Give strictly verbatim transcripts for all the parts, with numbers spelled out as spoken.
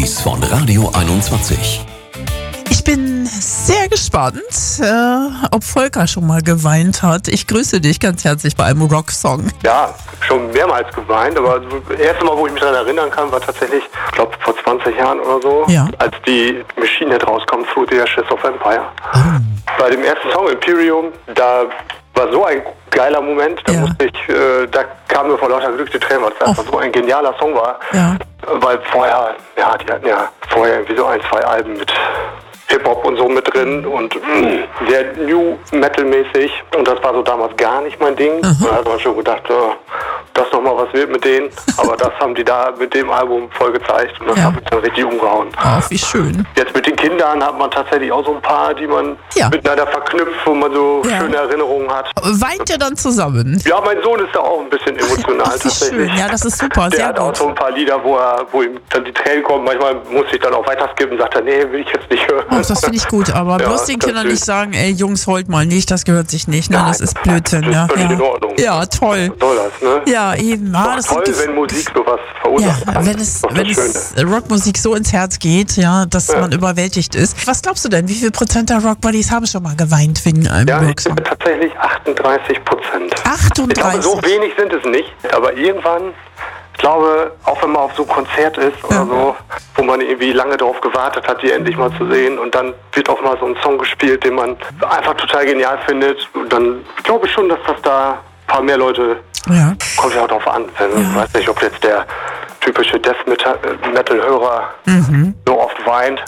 Buddies von Radio einundzwanzig. Ich bin sehr gespannt, äh, ob Volker schon mal geweint hat. Ich grüße dich ganz herzlich bei einem Rocksong. Ja, schon mehrmals geweint, aber das erste Mal, wo ich mich daran erinnern kann, war tatsächlich, ich glaube, vor zwanzig Jahren oder so, Ja. als die Machine Head rauskam, Through the Ashes of Empire. Oh. Bei dem ersten Song, Imperium, da war so ein geiler Moment, da Ja. musste ich, äh, da kam mir vor lauter Glück die Tränen, weil es einfach so ein genialer Song war. Ja. Weil vorher, ja, die hatten ja vorher irgendwie so ein, zwei Alben mit Hip-Hop und so mit drin und mh, sehr New Metal-mäßig. Und das war so damals gar nicht mein Ding. Mhm. Da hat man schon gedacht, oh, das nochmal was wird mit denen. Aber das haben die da mit dem Album voll gezeigt und das Ja. hat mich dann richtig umgehauen. Oh, wie schön. Jetzt mit den Kindern hat man tatsächlich auch so ein paar, die man Ja. miteinander verknüpft, wo man so Ja. schöne Erinnerungen hat. Weint ihr dann zusammen? Ja, mein Sohn ist da auch ein bisschen emotional Ach, wie tatsächlich. schön. Ja, das ist super. Der Sehr hat auch gut. so ein paar Lieder, wo er, wo ihm dann die Tränen kommen. Manchmal muss ich dann auch weiter skippen, sagt er, nee, will ich jetzt nicht hören. Oh, das finde ich gut, aber Ja, bloß den das Kindern ist- nicht sagen, ey Jungs, heult mal nicht, das gehört sich nicht, ne? Nein, Das ist Blödsinn, das ist ja. völlig ja. in Ordnung. Ja, toll. Was soll das, ne? Ja, eben. Ah, das Toll, sind Gef- wenn Musik sowas ja, verursacht kann. wenn Das es, ist doch wenn das es Schöne. Rockmusik so ins Herz geht, ja, dass Ja. man überwältigt ist. Was glaubst du denn, wie viel Prozent der Rock-Buddies haben schon mal geweint wegen einem Ja, ich Rocksong? bin tatsächlich achtunddreißig Prozent. Ich glaube, achtunddreißig. so wenig sind es nicht, aber irgendwann, ich glaube, auch wenn man auf so einem Konzert ist Ja. oder so, wo man irgendwie lange darauf gewartet hat, die endlich mal zu sehen und dann wird auch mal so ein Song gespielt, den man einfach total genial findet und dann glaube ich schon, dass das da ein paar mehr Leute, Ja. kommt ja auch drauf an. Ich Ja. weiß nicht, ob jetzt der typische Death Metal-Hörer Mhm. so oft weint.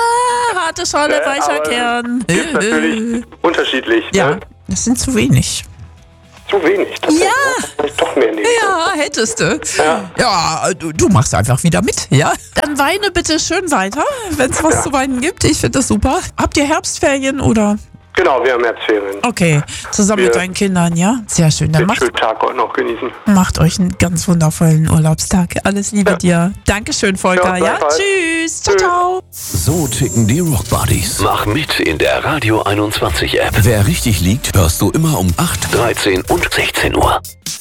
Ja, harte Schale, Äh, weicher aber Kern. Ist natürlich unterschiedlich. Ja, Ne? das sind zu wenig. Zu wenig. tatsächlich. Ja. Vielleicht doch mehr nehmen. Ja, hättest du. Ja. Ja, du, du machst einfach wieder mit, ja? Dann weine bitte schön weiter, wenn es was Ja. zu weinen gibt. Ich finde das super. Habt ihr Herbstferien oder? Genau, wir haben Herbstferien. Okay, zusammen mit Wir- deinen Kindern, ja? Sehr schön. Dann Den macht, schönen Tag heute noch genießen. macht euch einen ganz wundervollen Urlaubstag. Alles Liebe Ja. dir. Dankeschön, Volker. Ja, Ja, gleichfalls. tschüss. Ciao, Tschüss. ciao. So ticken die Rock Buddies. Mach mit in der Radio einundzwanzig App. Wer richtig liegt, hörst du immer um acht, dreizehn und sechzehn Uhr.